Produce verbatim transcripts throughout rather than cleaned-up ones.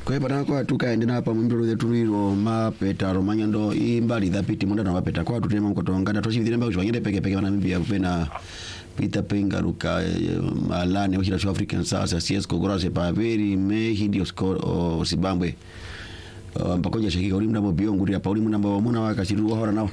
Kwa bana kwa tukaenda hapa mwimbiro zetu riro mapeta romanyando imbali dhapiti munda na mapeta kwa tutema mko tongana toshivire mba kuchwanyende peke peke bana mbia kupena Peter Penga ruka malane wakira South African sasa C S kogorase pa veri me hindi osko Zimbabwe mpakoja shakika uli mnamo biongo ria pauli mnamo wa muna wakashiru hora nao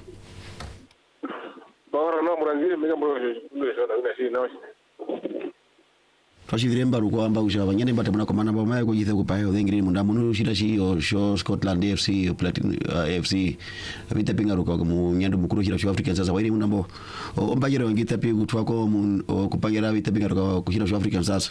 hora nao murangire mega mbo ndio shona ngasi nao twashivire mbaru kwa amba usha banyene mbate muna komana ba maye kujithe kupayo thengiri munda munu shira shi o show Scotland F C Platinum uh, F C Peter Penga ruka mu nyando mukuru shira South African sasa wairi munda mbo ombagere wangita pi gutwako kupangira Peter Penga ruka kushira South African sasa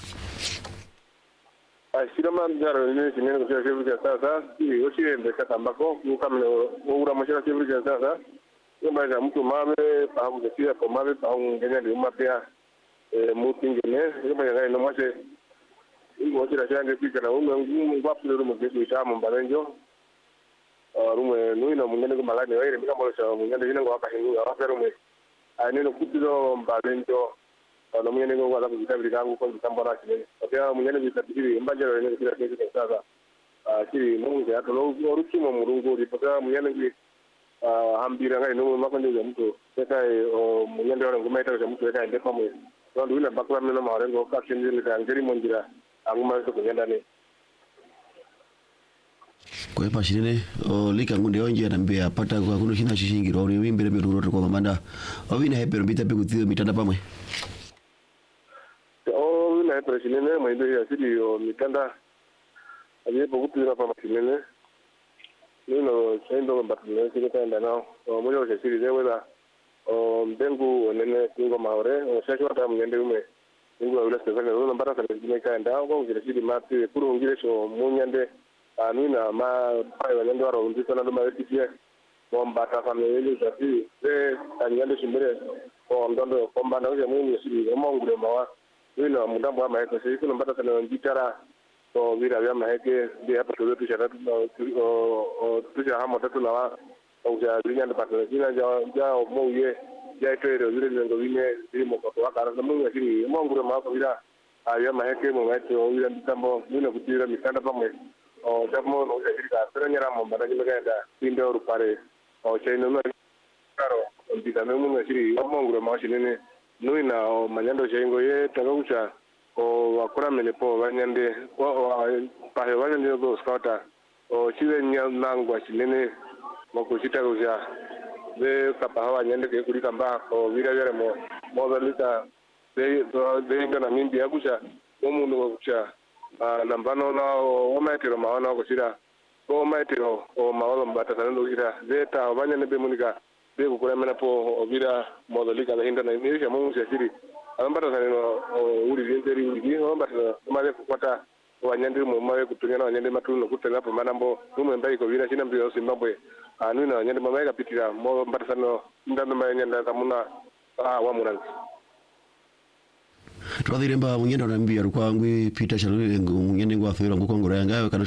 ashira mandaro ne kinene kushira South African sasa ili oshirende katambako mukamle ura mushira South African sasa yomba ya mtu mame pa kushira kwa mame pa ngenya ndi umapia mutingene yomba ya no mwase ngo shira shange pika na umwe ngumu ngwapu rumo kesu itamu mbalenjo rumwe nuina mungene ko malane waire mika molo cha mungene ina ngwa kahinga wape rumwe aneno kutiro mbalenjo no mungene ngo wala kutabiri kangu ko tambara chine otea mungene bitabiri mbajero ne kira kesi sasa kiri mungu ya to no rukimo murungu ripoka mungene ngi hambira ngai no makonde ya mtu sasa mungene wala ngumeta cha mtu eka ende pamwe ndo ile bakwa mena marengo ka kinjili ka ngiri monjira anguma to kugenda ne kwa hapa shirene o lika ngunde onje na mbea pata kwa kuno shina shishingiro ori wimbere beru kwa manda o vina hepero bita pe kutio mitanda pamwe o vina hepero shirene mwendo ya sidi o mitanda aje po kutio pa shirene nino chendo mbatune sidi kaenda nao o moyo ya sidi zewe o mbengu onene kingo maore o shasho ta mnyende ume kingo wala sasa no mbara sana sidi kaenda ko ngire sidi mati kuru ngire so munyande anina ma pai wanyande waro ndito na ma tikie bomba ta family zati e anyande shimbere ko ndondo komba na uja mungu sidi omongure mawa nina mudambo ama eko sidi no mbara sana nditara so vira vya maheke bi hapa tuzo tushara o o tuja hamo tatu na wa uja linyande patana sina ja ja moye ja tere vile ngo vine limo kwa wakara na mungu sidi omongure mawa vira aya maheke mo ngaito vira mitambo nina kutira mikanda pamwe o jammo no ejika teranyara mo badaji megenda pindo rupare o chaino no karo ndika no mo ngiri omongure mashinene nuina o manyando chengo ye tagaucha o wakura melepo banyande o pa he banyande go skota o chiwe nyangwa chinene moko chitaguja be kapawa nyande ke kuri kamba o vira vira mo modalita de de ngana mindi agucha omundo agucha nambano na o maitiro maana ko sira o maitiro o maolo mbata sanando sira zeta obanya ne bemunika be ko kula mena po obira modalika da hinda na ni ya mungu siri ambata sanino o uri zenteri uri o mbata male ko kwata wanyandi mo male kutunyana wanyandi matuno kutela po manambo numwe mbai ko vira sina mbio Zimbabwe anuna wanyandi mamaye kapitira mo mbata sanno ndando mayenya tamuna ah wa murangi twathire mba munyendo na mbia rukwa ngwi Peter Shalule munyende ngwa thwira ngukongora yangawe kana